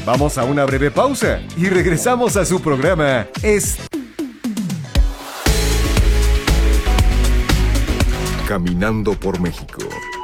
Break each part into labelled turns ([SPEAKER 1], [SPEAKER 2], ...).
[SPEAKER 1] Vamos a una breve pausa y regresamos a su programa Caminando por México.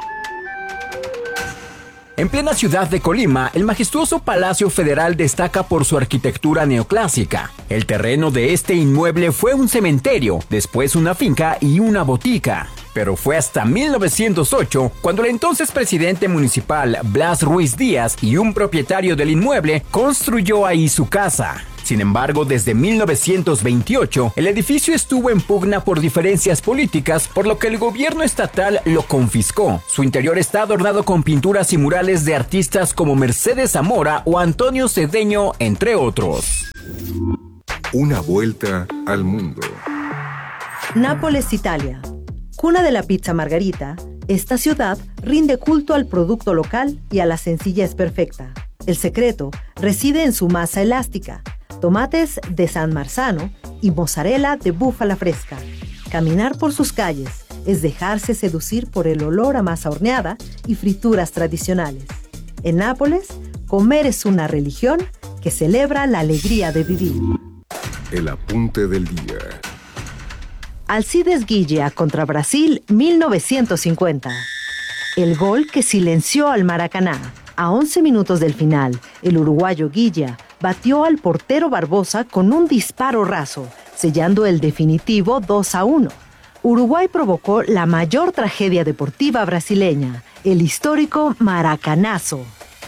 [SPEAKER 2] En plena ciudad de Colima, el majestuoso Palacio Federal destaca por su arquitectura neoclásica. El terreno de este inmueble fue un cementerio, después una finca y una botica. Pero fue hasta 1908 cuando el entonces presidente municipal Blas Ruiz Díaz y un propietario del inmueble construyó ahí su casa. Sin embargo, desde 1928, el edificio estuvo en pugna por diferencias políticas, por lo que el gobierno estatal lo confiscó. Su interior está adornado con pinturas y murales de artistas como Mercedes Zamora o Antonio Cedeño, entre otros.
[SPEAKER 1] Una vuelta al mundo.
[SPEAKER 3] Nápoles, Italia. Cuna de la pizza margarita, esta ciudad rinde culto al producto local y a la sencillez perfecta. El secreto reside en su masa elástica, tomates de San Marzano y mozzarella de búfala fresca. Caminar por sus calles es dejarse seducir por el olor a masa horneada y frituras tradicionales. En Nápoles, comer es una religión que celebra la alegría de vivir.
[SPEAKER 1] El apunte del día.
[SPEAKER 3] Alcides Guilla contra Brasil, 1950. El gol que silenció al Maracaná. A 11 minutos del final, el uruguayo Guilla batió al portero Barbosa con un disparo raso, sellando el definitivo 2-1. Uruguay provocó la mayor tragedia deportiva brasileña, el histórico Maracanazo.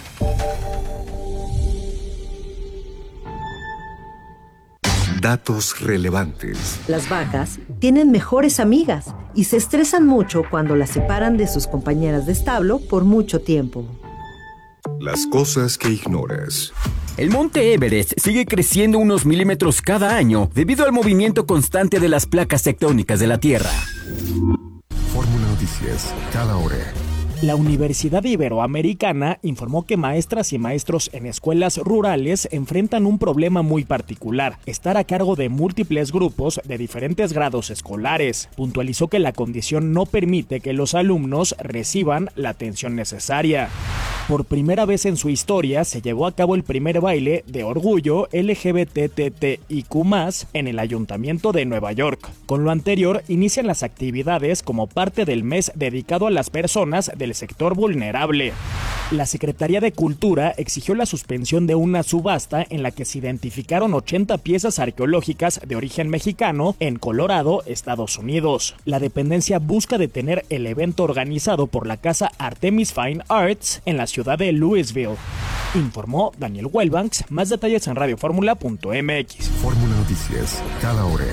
[SPEAKER 1] Datos relevantes.
[SPEAKER 3] Las vacas tienen mejores amigas y se estresan mucho cuando las separan de sus compañeras de establo por mucho tiempo.
[SPEAKER 1] Las cosas que ignoras.
[SPEAKER 2] El monte Everest sigue creciendo unos milímetros cada año debido al movimiento constante de las placas tectónicas de la Tierra.
[SPEAKER 1] Fórmula Noticias, cada hora.
[SPEAKER 4] La Universidad Iberoamericana informó que maestras y maestros en escuelas rurales enfrentan un problema muy particular: estar a cargo de múltiples grupos de diferentes grados escolares. Puntualizó que la condición no permite que los alumnos reciban la atención necesaria. Por primera vez en su historia se llevó a cabo el primer baile de orgullo LGBTTIQ+ en el Ayuntamiento de Nueva York. Con lo anterior, inician las actividades como parte del mes dedicado a las personas del sector vulnerable. La Secretaría de Cultura exigió la suspensión de una subasta en la que se identificaron 80 piezas arqueológicas de origen mexicano en Colorado, Estados Unidos. La dependencia busca detener el evento organizado por la casa Artemis Fine Arts en la ciudad de Louisville. Informó Daniel Wellbanks. Más detalles en radioformula.mx.
[SPEAKER 1] Fórmula Noticias, cada hora.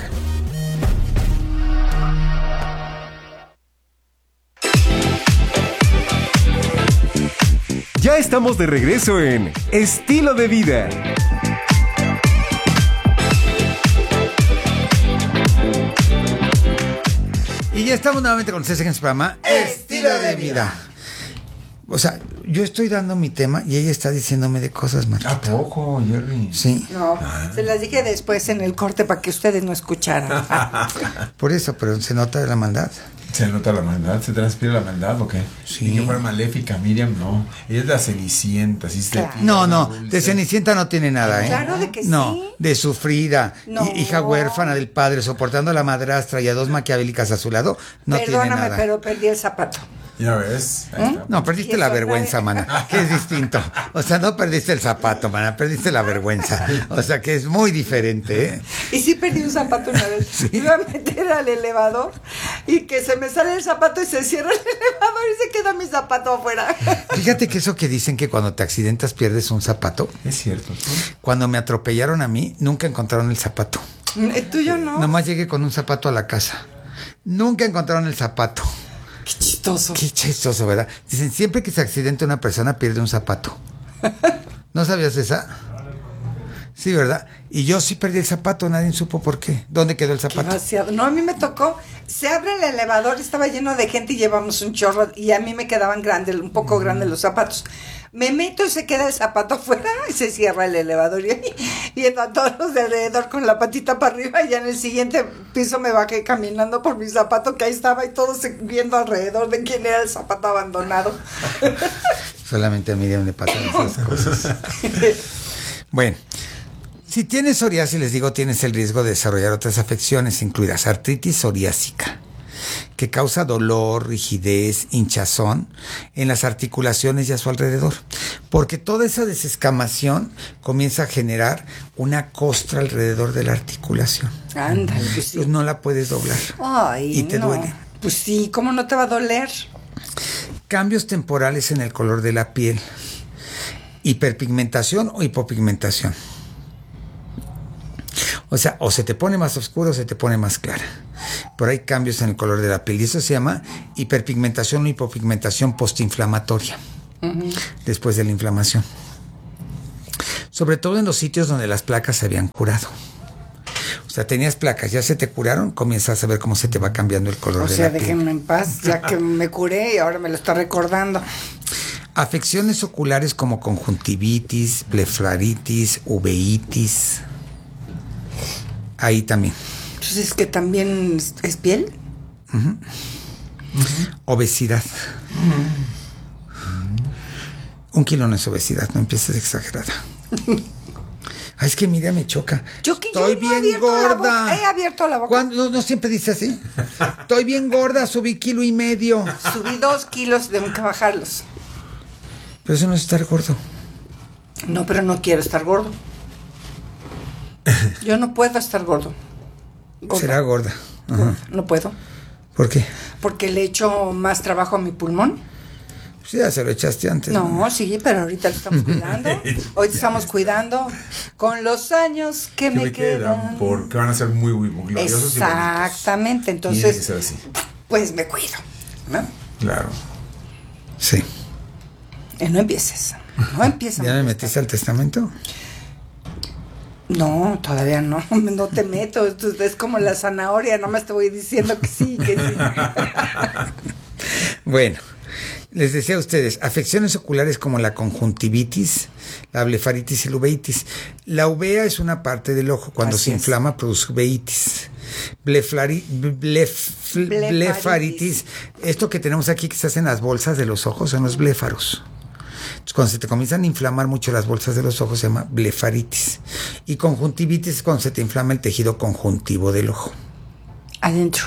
[SPEAKER 1] Ya estamos de regreso en Estilo de Vida.
[SPEAKER 5] Y ya estamos nuevamente con ustedes en este programa Estilo de Vida. O sea, yo estoy dando mi tema y ella está diciéndome de cosas, Marquita.
[SPEAKER 6] ¿A poco, Jerry?
[SPEAKER 5] Sí.
[SPEAKER 7] No, se las dije después en el corte para que ustedes no escucharan.
[SPEAKER 5] Por eso, pero se nota la maldad.
[SPEAKER 6] ¿Se nota la maldad? ¿Se transpira la maldad o qué?
[SPEAKER 5] Sí.
[SPEAKER 6] Ni que fuera maléfica, Miriam, no. Ella es la Cenicienta, ¿sí?
[SPEAKER 7] Claro.
[SPEAKER 5] No, de Cenicienta no tiene nada, ¿eh?
[SPEAKER 7] Claro de que
[SPEAKER 5] no,
[SPEAKER 7] sí.
[SPEAKER 5] de sufrida,
[SPEAKER 7] No.
[SPEAKER 5] hija huérfana del padre, soportando a la madrastra y a dos maquiavélicas a su lado, no tiene nada.
[SPEAKER 7] Perdóname, pero perdí el zapato.
[SPEAKER 6] ¿Ya ves? Ahí está.
[SPEAKER 5] No, perdiste
[SPEAKER 7] Y
[SPEAKER 5] la
[SPEAKER 7] eso
[SPEAKER 5] vergüenza,
[SPEAKER 7] trae-
[SPEAKER 5] mana, que es distinto. O sea, no perdiste el zapato, mana, perdiste la vergüenza. O sea, que es muy diferente, ¿eh?
[SPEAKER 7] Y sí perdí un zapato una vez.
[SPEAKER 5] Sí.
[SPEAKER 7] Iba a meter al elevador y que se me sale el zapato y se cierra el elevador y se queda mi zapato afuera.
[SPEAKER 5] Fíjate que eso que dicen que cuando te accidentas pierdes un zapato.
[SPEAKER 6] Es cierto.
[SPEAKER 5] Cuando me atropellaron a mí, nunca encontraron el zapato.
[SPEAKER 7] El tuyo no.
[SPEAKER 5] Nomás llegué con un zapato a la casa. Nunca encontraron el zapato.
[SPEAKER 7] Qué chistoso.
[SPEAKER 5] Qué chistoso, ¿verdad? Dicen, siempre que se accidenta una persona pierde un zapato. ¿No sabías esa? Sí, ¿verdad? Y yo sí perdí el zapato, nadie supo por qué. ¿Dónde quedó el zapato?
[SPEAKER 7] Demasiado. No, a mí me tocó. Se abre el elevador, estaba lleno de gente y llevamos un chorro y a mí me quedaban grandes, un poco grandes los zapatos. Me meto y se queda el zapato afuera y se cierra el elevador. Y viendo a todos los de alrededor con la patita para arriba y ya en el siguiente piso me bajé caminando por mi zapato que ahí estaba y todos viendo alrededor de quién era el zapato abandonado.
[SPEAKER 5] Solamente a Miriam le pasan esas cosas. Bueno, si tienes psoriasis, les digo, tienes el riesgo de desarrollar otras afecciones, incluidas artritis psoriásica, que causa dolor, rigidez, hinchazón en las articulaciones y a su alrededor. Porque toda esa desescamación comienza a generar una costra alrededor de la articulación.
[SPEAKER 7] Ándale, pues sí.
[SPEAKER 5] Pues no la puedes doblar.
[SPEAKER 7] Ay,
[SPEAKER 5] y te
[SPEAKER 7] no.
[SPEAKER 5] duele.
[SPEAKER 7] Pues sí, ¿cómo no te va a doler?
[SPEAKER 5] Cambios temporales en el color de la piel. Hiperpigmentación o hipopigmentación. O sea, o se te pone más oscuro o se te pone más clara. Pero hay cambios en el color de la piel. Y eso se llama hiperpigmentación o hipopigmentación postinflamatoria. Después de la inflamación. Sobre todo en los sitios donde las placas se habían curado. O sea, tenías placas, ya se te curaron, comienzas a ver cómo se te va cambiando el color de la piel.
[SPEAKER 7] Déjenme en paz, ya que me curé y ahora me lo está recordando.
[SPEAKER 5] Afecciones oculares como conjuntivitis, blefaritis, uveitis. Ahí también.
[SPEAKER 7] Entonces, ¿que también es piel?
[SPEAKER 5] Obesidad. 1 kilo no es obesidad, no empieces exagerada. Ay, es que Miriam me choca. Estoy bien gorda.
[SPEAKER 7] He abierto la boca.
[SPEAKER 5] No siempre dice así. Estoy bien gorda, subí 1,5 kilos.
[SPEAKER 7] Subí 2 kilos, tengo que bajarlos.
[SPEAKER 5] Pero eso no es estar gordo.
[SPEAKER 7] No, pero no quiero estar gordo. Yo no puedo estar gordo.
[SPEAKER 5] Será gorda. Ajá.
[SPEAKER 7] No puedo.
[SPEAKER 5] ¿Por qué?
[SPEAKER 7] Porque le echo más trabajo a mi pulmón.
[SPEAKER 5] Sí, ya se lo echaste antes.
[SPEAKER 7] No, sí, pero ahorita lo estamos cuidando. Hoy estamos cuidando con los años que me quedan.
[SPEAKER 6] Porque van a ser muy, muy gloriosos.
[SPEAKER 7] Exactamente,
[SPEAKER 6] y bonitos. Tiene que
[SPEAKER 7] entonces,
[SPEAKER 6] ser así.
[SPEAKER 7] pues me cuido, ¿no?
[SPEAKER 6] Claro.
[SPEAKER 5] Sí.
[SPEAKER 7] No empieces. No empieces.
[SPEAKER 5] ¿Ya me metiste al testamento?
[SPEAKER 7] No, todavía no. No te meto. Es como la zanahoria. Nomás te voy diciendo que sí, que sí.
[SPEAKER 5] Bueno. Les decía a ustedes, afecciones oculares como la conjuntivitis, la blefaritis y la uveitis. La uvea es una parte del ojo. Cuando se inflama produce uveitis. Blefaritis, esto que tenemos aquí que se hace en las bolsas de los ojos son los bléfaros. Entonces, cuando se te comienzan a inflamar mucho las bolsas de los ojos se llama blefaritis. Y conjuntivitis es cuando se te inflama el tejido conjuntivo del ojo.
[SPEAKER 7] Adentro.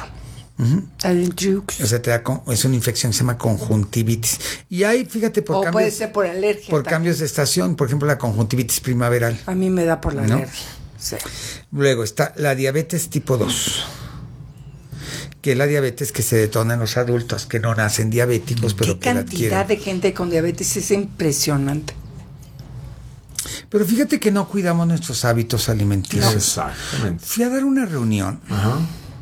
[SPEAKER 5] O sea, es una infección que se llama conjuntivitis. Y hay, fíjate, por cambios.
[SPEAKER 7] Puede ser por alergia.
[SPEAKER 5] Por cambios de estación, por ejemplo, la conjuntivitis primaveral.
[SPEAKER 7] A mí me da por la alergia. Sí.
[SPEAKER 5] Luego está la diabetes tipo 2, que es la diabetes que se detona en los adultos, que no nacen diabéticos, pero que la adquieren.
[SPEAKER 7] Qué cantidad de gente con diabetes es impresionante.
[SPEAKER 5] Pero fíjate que no cuidamos nuestros hábitos alimenticios.
[SPEAKER 6] No. Exactamente.
[SPEAKER 5] Fui a dar una reunión.
[SPEAKER 6] Ajá.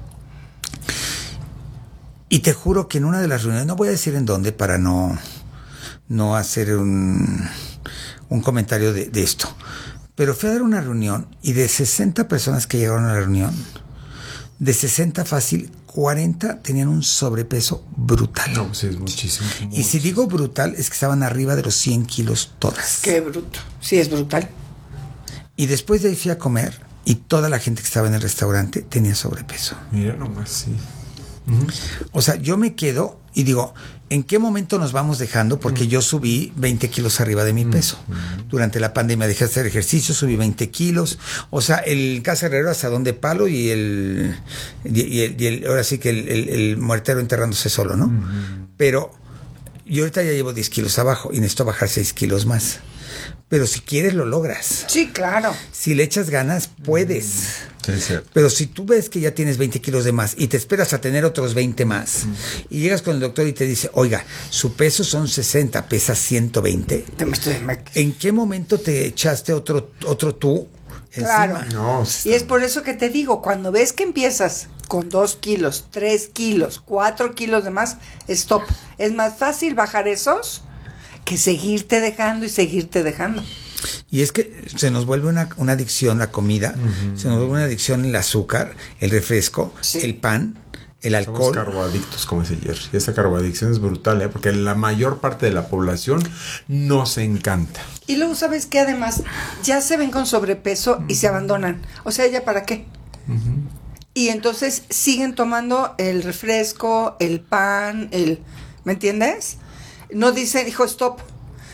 [SPEAKER 5] Y te juro que en una de las reuniones, no voy a decir en dónde para no hacer un comentario de esto, pero fui a dar una reunión y de 60 personas que llegaron a la reunión, de 60 fácil, 40 tenían un sobrepeso brutal.
[SPEAKER 6] No, pues es muchísimo.
[SPEAKER 5] Y si digo brutal, es que estaban arriba de los 100 kilos todas.
[SPEAKER 7] Qué bruto. Sí, es brutal.
[SPEAKER 5] Y después de ahí fui a comer y toda la gente que estaba en el restaurante tenía sobrepeso.
[SPEAKER 6] Mira nomás, sí.
[SPEAKER 5] O sea, yo me quedo y digo, ¿en qué momento nos vamos dejando? Porque yo subí 20 kilos arriba de mi peso. Durante la pandemia dejé de hacer ejercicio, subí 20 kilos. O sea, el Casa Herrero asadón de palo y el ahora sí que el muertero enterrándose solo, ¿no? Pero yo ahorita ya llevo 10 kilos abajo y necesito bajar 6 kilos más. Pero si quieres, lo logras.
[SPEAKER 7] Sí, claro.
[SPEAKER 5] Si le echas ganas, puedes.
[SPEAKER 6] Sí, es cierto.
[SPEAKER 5] Pero si tú ves que ya tienes 20 kilos de más y te esperas a tener otros 20 más y llegas con el doctor y te dice, oiga, su peso son 60, pesa 120. ¿En qué momento te echaste otro tú
[SPEAKER 7] Claro.
[SPEAKER 5] encima?
[SPEAKER 6] No,
[SPEAKER 7] Y es por eso que te digo, cuando ves que empiezas con 2 kilos, 3 kilos, 4 kilos de más, stop. Es más fácil bajar esos que seguirte dejando y seguirte dejando.
[SPEAKER 5] Y es que se nos vuelve una adicción la comida, se nos vuelve una adicción el azúcar, el refresco, el pan, el alcohol.
[SPEAKER 6] Somos carboadictos, como dice Jerry. Y esa carboadicción es brutal, porque la mayor parte de la población nos encanta.
[SPEAKER 7] Y luego, ¿sabes qué? Además, ya se ven con sobrepeso y se abandonan. O sea, ¿ya para qué? Y entonces siguen tomando el refresco, el pan, ¿me entiendes? No dicen, hijo, stop.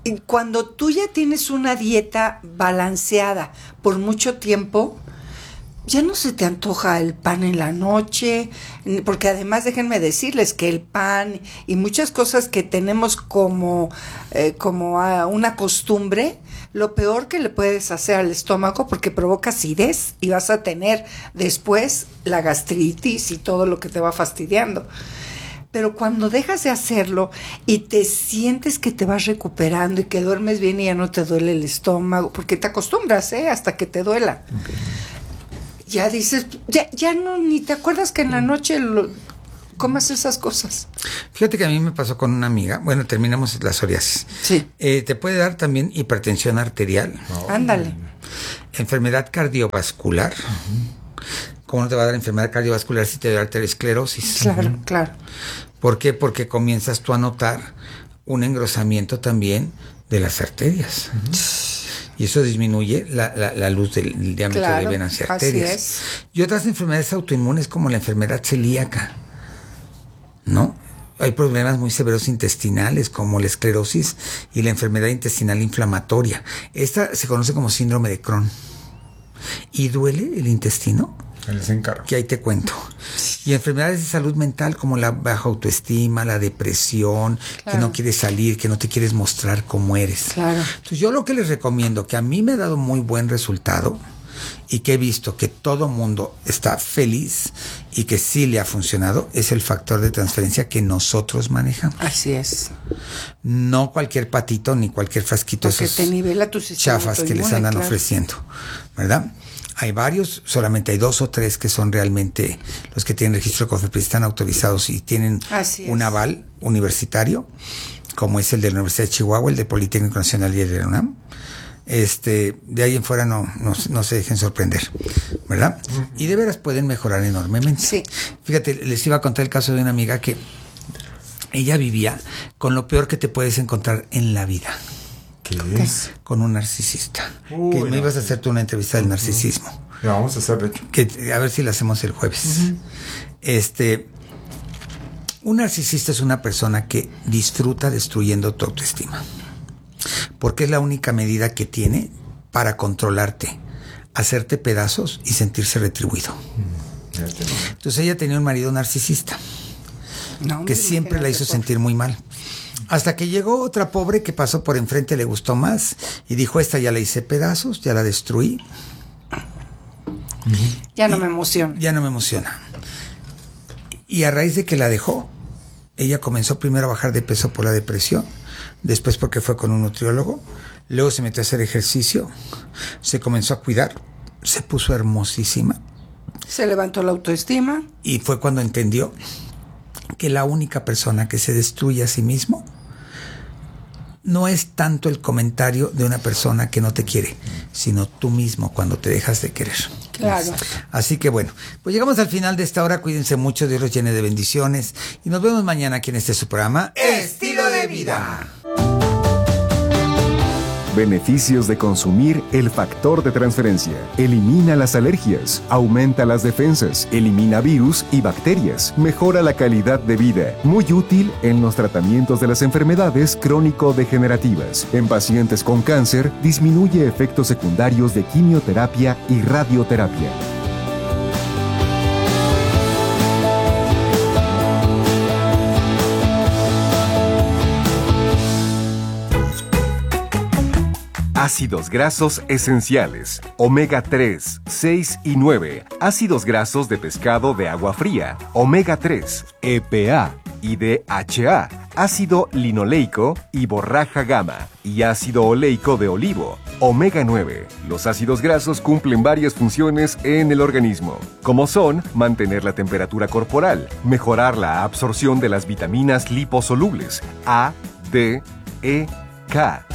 [SPEAKER 7] cuando tú ya tienes una dieta balanceada por mucho tiempo, ya no se te antoja el pan en la noche, porque además déjenme decirles que el pan y muchas cosas que tenemos como una costumbre, lo peor que le puedes hacer al estómago, porque provoca acidez y vas a tener después la gastritis y todo lo que te va fastidiando. Pero cuando dejas de hacerlo y te sientes que te vas recuperando y que duermes bien y ya no te duele el estómago, porque te acostumbras, hasta que te duela. Okay. Ya dices, ya no, ni te acuerdas que en la noche comas esas cosas.
[SPEAKER 5] Fíjate que a mí me pasó con una amiga, bueno, terminamos la psoriasis.
[SPEAKER 7] Sí.
[SPEAKER 5] Te puede dar también hipertensión arterial.
[SPEAKER 7] Ándale.
[SPEAKER 5] Enfermedad cardiovascular. ¿Cómo no te va a dar enfermedad cardiovascular si te da arteriosclerosis?
[SPEAKER 7] Claro, claro.
[SPEAKER 5] ¿Por qué? Porque comienzas tú a notar un engrosamiento también de las arterias. Y eso disminuye la luz del diámetro de venas y arterias. Así es. Y otras enfermedades autoinmunes como la enfermedad celíaca, ¿no? Hay problemas muy severos intestinales como la esclerosis y la enfermedad intestinal inflamatoria. Esta se conoce como síndrome de Crohn. ¿Y duele el intestino?
[SPEAKER 6] Les encargo.
[SPEAKER 5] Que ahí te cuento. Y enfermedades de salud mental como la baja autoestima, la depresión, claro, que no quieres salir, que no te quieres mostrar como eres.
[SPEAKER 7] Claro.
[SPEAKER 5] Entonces yo lo que les recomiendo, que a mí me ha dado muy buen resultado y que he visto que todo mundo está feliz y que sí le ha funcionado, es el factor de transferencia que nosotros manejamos.
[SPEAKER 7] Así es.
[SPEAKER 5] No cualquier patito ni cualquier frasquito,
[SPEAKER 7] porque
[SPEAKER 5] esos
[SPEAKER 7] te nivela tu sistema
[SPEAKER 5] chafas que les andan ofreciendo, ¿verdad? Hay varios, solamente hay 2 o 3 que son realmente los que tienen registro de COFEPRIS, están autorizados y tienen un aval universitario, como es el de la Universidad de Chihuahua, el de Politécnico Nacional y el de la UNAM. De ahí en fuera no se dejen sorprender, ¿verdad? Y de veras pueden mejorar enormemente.
[SPEAKER 7] Sí.
[SPEAKER 5] Fíjate, les iba a contar el caso de una amiga que ella vivía con lo peor que te puedes encontrar en la vida.
[SPEAKER 6] ¿Qué es?
[SPEAKER 5] Con un narcisista. Que me ibas a hacer tú una entrevista del narcisismo.
[SPEAKER 6] Ya vamos a hacer, de hecho.
[SPEAKER 5] A ver si la hacemos el jueves. Un narcisista es una persona que disfruta destruyendo tu autoestima. Porque es la única medida que tiene para controlarte, hacerte pedazos y sentirse retribuido. Entonces ella tenía un marido narcisista que siempre la hizo sentir muy mal. Hasta que llegó otra pobre que pasó por enfrente, le gustó más y dijo, esta ya la hice pedazos, ya la destruí.
[SPEAKER 7] Ya no me emociona.
[SPEAKER 5] Ya no me emociona. Y a raíz de que la dejó, ella comenzó primero a bajar de peso por la depresión, después porque fue con un nutriólogo, luego se metió a hacer ejercicio, se comenzó a cuidar, se puso hermosísima.
[SPEAKER 7] Se levantó la autoestima.
[SPEAKER 5] Y fue cuando entendió que la única persona que se destruye a sí mismo no es tanto el comentario de una persona que no te quiere, sino tú mismo cuando te dejas de querer.
[SPEAKER 7] Claro.
[SPEAKER 5] Así que bueno, pues llegamos al final de esta hora. Cuídense mucho, Dios los llene de bendiciones y nos vemos mañana aquí en su programa Estilo de Vida.
[SPEAKER 1] Beneficios de consumir el factor de transferencia. Elimina las alergias, aumenta las defensas, elimina virus y bacterias, mejora la calidad de vida. Muy útil en los tratamientos de las enfermedades crónico-degenerativas. En pacientes con cáncer, disminuye efectos secundarios de quimioterapia y radioterapia. Ácidos grasos esenciales, omega 3, 6 y 9, ácidos grasos de pescado de agua fría, omega 3, EPA y DHA, ácido linoleico y borraja gamma, y ácido oleico de olivo, omega 9. Los ácidos grasos cumplen varias funciones en el organismo, como son mantener la temperatura corporal, mejorar la absorción de las vitaminas liposolubles A, D, E, K,